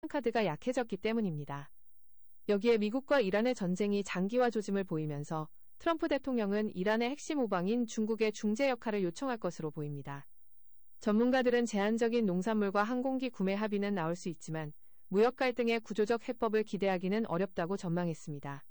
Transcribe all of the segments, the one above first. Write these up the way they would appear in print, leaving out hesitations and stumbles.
카드가 약해졌기 때문입니다. 여기에 미국과 이란의 전쟁이 장기화 조짐을 보이면서 트럼프 대통령은 이란의 핵심 우방인 중국의 중재 역할을 요청할 것으로 보입니다. 전문가들은 제한적인 농산물과 항공기 구매 합의는 나올 수 있지만 무역 갈등의 구조적 해법을 기대하기는 어렵다고 전망했습니다.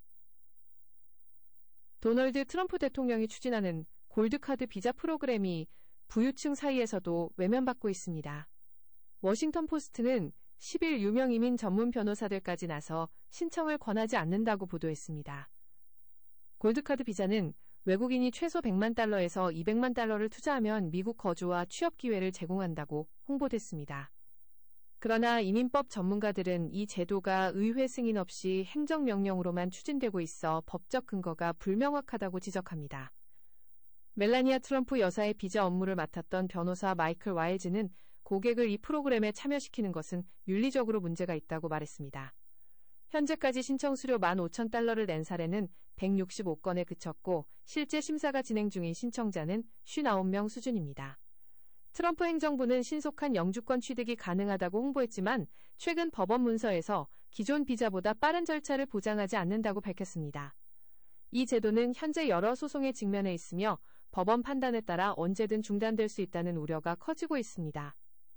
도널드 트럼프 대통령이 추진하는 골드카드 비자 프로그램이 부유층 사이에서도 외면받고 있습니다. 워싱턴 포스트는 10일 유명 이민 전문 변호사들까지 나서 신청을 권하지 않는다고 보도했습니다. 골드카드 비자는 외국인이 최소 100만 달러에서 200만 달러를 투자하면 미국 거주와 취업 기회를 제공한다고 홍보됐습니다. 그러나 이민법 전문가들은 이 제도가 의회 승인 없이 행정명령으로만 추진되고 있어 법적 근거가 불명확하다고 지적합니다. 멜라니아 트럼프 여사의 비자 업무를 맡았던 변호사 마이클 와일즈는 고객을 이 프로그램에 참여시키는 것은 윤리적으로 문제가 있다고 말했습니다. 현재까지 신청 수료 15,000달러를 낸 사례는 165건에 그쳤고 실제 심사가 진행 중인 신청자는 59명 수준입니다. 트럼프 행정부는 신속한 영주권 취득이 가능하다고 홍보했지만 최근 법원 문서에서 기존 비자보다 빠른 절차를 보장하지 않는다고 밝혔습니다. 이 제도는 현재 여러 소송에 직면해 있으며 법원 판단에 따라 언제든 중단될 수 있다는 우려가 커지고 있습니다.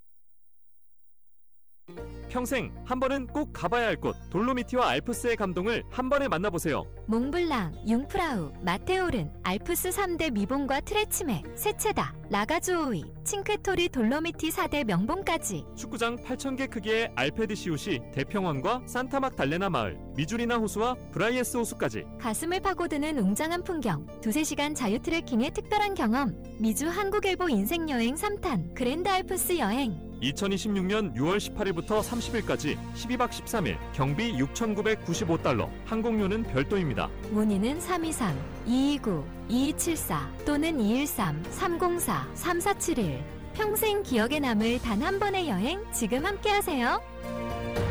평생 한 번은 꼭 가봐야 할 곳 돌로미티와 알프스의 감동을 한 번에 만나보세요. 몽블랑, 융프라우, 마테오른, 알프스 3대 미봉과 트레치메, 세체다, 라가주오이, 칭크토리 돌로미티 4대 명봉까지 축구장 8,000개 크기의 알페드 시옷이 대평원과 산타막 달레나 마을, 미주리나 호수와 브라이에스 호수까지 가슴을 파고드는 웅장한 풍경, 2-3시간 자유 트레킹의 특별한 경험, 미주 한국일보 인생여행 3탄 그랜드 알프스 여행 2026년 6월 18일부터 30일까지 12박 13일 경비 6,995달러 항공료는 별도입니다. 문의는 323-229-2274 또는 213-304-3471 평생 기억에 남을 단 한 번의 여행 지금 함께하세요.